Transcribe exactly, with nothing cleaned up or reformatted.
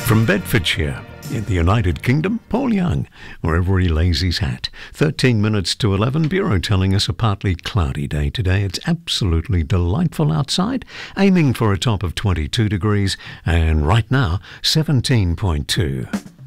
From Bedfordshire, in the United Kingdom, Paul Young, wherever he lays his hat. thirteen minutes to eleven, Bureau telling us a partly cloudy day today. It's absolutely delightful outside, aiming for a top of twenty-two degrees, and right now, seventeen point two.